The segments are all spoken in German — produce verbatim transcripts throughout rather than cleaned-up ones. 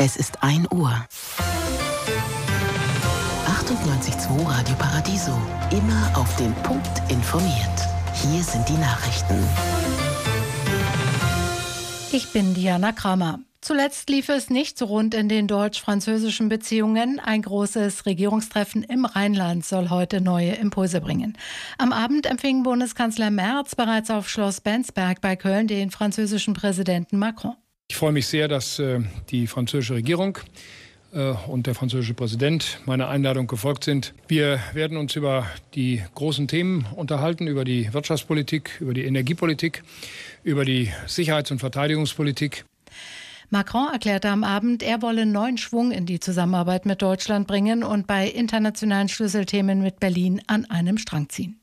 Es ist ein Uhr. achtundneunzig Komma zwei Radio Paradiso. Immer auf den Punkt informiert. Hier sind die Nachrichten. Ich bin Diana Kramer. Zuletzt lief es nicht so rund in den deutsch-französischen Beziehungen. Ein großes Regierungstreffen im Rheinland soll heute neue Impulse bringen. Am Abend empfing Bundeskanzler Merz bereits auf Schloss Bensberg bei Köln den französischen Präsidenten Macron. Ich freue mich sehr, dass äh, die französische Regierung äh, und der französische Präsident meiner Einladung gefolgt sind. Wir werden uns über die großen Themen unterhalten, über die Wirtschaftspolitik, über die Energiepolitik, über die Sicherheits- und Verteidigungspolitik. Macron erklärte am Abend, er wolle neuen Schwung in die Zusammenarbeit mit Deutschland bringen und bei internationalen Schlüsselthemen mit Berlin an einem Strang ziehen.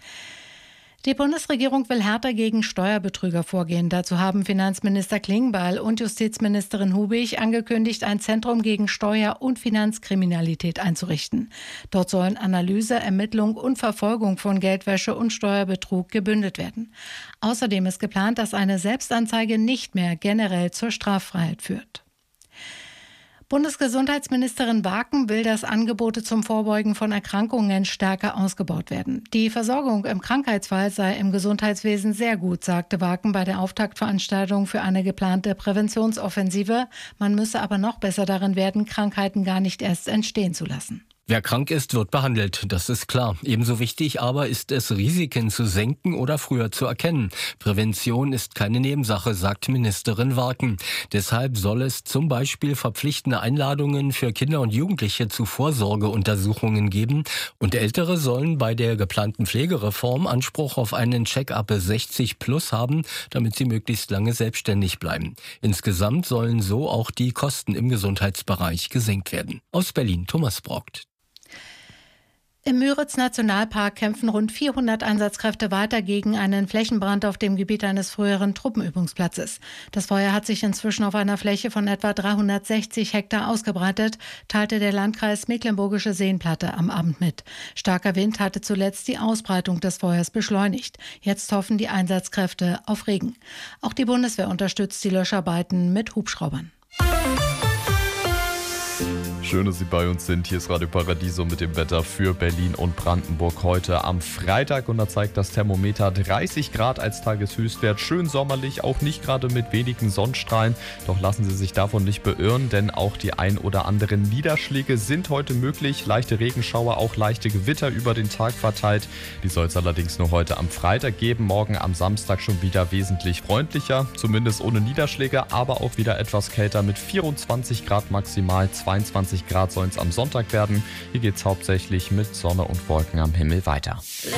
Die Bundesregierung will härter gegen Steuerbetrüger vorgehen. Dazu haben Finanzminister Klingbeil und Justizministerin Hubig angekündigt, ein Zentrum gegen Steuer- und Finanzkriminalität einzurichten. Dort sollen Analyse, Ermittlung und Verfolgung von Geldwäsche und Steuerbetrug gebündelt werden. Außerdem ist geplant, dass eine Selbstanzeige nicht mehr generell zur Straffreiheit führt. Bundesgesundheitsministerin Waken will, dass Angebote zum Vorbeugen von Erkrankungen stärker ausgebaut werden. Die Versorgung im Krankheitsfall sei im Gesundheitswesen sehr gut, sagte Waken bei der Auftaktveranstaltung für eine geplante Präventionsoffensive. Man müsse aber noch besser darin werden, Krankheiten gar nicht erst entstehen zu lassen. Wer krank ist, wird behandelt, das ist klar. Ebenso wichtig aber ist es, Risiken zu senken oder früher zu erkennen. Prävention ist keine Nebensache, sagt Ministerin Waken. Deshalb soll es zum Beispiel verpflichtende Einladungen für Kinder und Jugendliche zu Vorsorgeuntersuchungen geben. Und Ältere sollen bei der geplanten Pflegereform Anspruch auf einen Check-up sechzig plus haben, damit sie möglichst lange selbstständig bleiben. Insgesamt sollen so auch die Kosten im Gesundheitsbereich gesenkt werden. Aus Berlin, Thomas Brockt. Im Müritz-Nationalpark kämpfen rund vierhundert Einsatzkräfte weiter gegen einen Flächenbrand auf dem Gebiet eines früheren Truppenübungsplatzes. Das Feuer hat sich inzwischen auf einer Fläche von etwa dreihundertsechzig Hektar ausgebreitet, teilte der Landkreis Mecklenburgische Seenplatte am Abend mit. Starker Wind hatte zuletzt die Ausbreitung des Feuers beschleunigt. Jetzt hoffen die Einsatzkräfte auf Regen. Auch die Bundeswehr unterstützt die Löscharbeiten mit Hubschraubern. Schön, dass Sie bei uns sind. Hier ist Radio Paradiso mit dem Wetter für Berlin und Brandenburg heute am Freitag. Und da zeigt das Thermometer dreißig Grad als Tageshöchstwert. Schön sommerlich, auch nicht gerade mit wenigen Sonnenstrahlen. Doch lassen Sie sich davon nicht beirren, denn auch die ein oder anderen Niederschläge sind heute möglich. Leichte Regenschauer, auch leichte Gewitter über den Tag verteilt. Die soll es allerdings nur heute am Freitag geben. Morgen am Samstag schon wieder wesentlich freundlicher. Zumindest ohne Niederschläge, aber auch wieder etwas kälter mit vierundzwanzig Grad maximal, zweiundzwanzig Grad sollen es am Sonntag werden. Hier geht es hauptsächlich mit Sonne und Wolken am Himmel weiter.